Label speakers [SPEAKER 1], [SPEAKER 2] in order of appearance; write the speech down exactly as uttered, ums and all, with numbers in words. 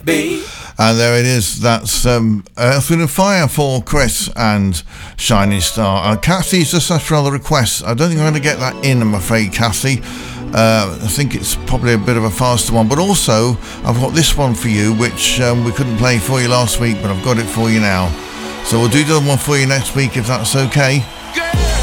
[SPEAKER 1] be.
[SPEAKER 2] And there it is. That's um, Earth, Wind and Fire for Chris and Shining Star. Uh, Cassie's just asked for other requests. I don't think I'm going to get that in, I'm afraid, Cassie. Uh, I think it's probably a bit of a faster one. But also, I've got this one for you, which um, we couldn't play for you last week, but I've got it for you now. So we'll do the other one for you next week, if that's okay.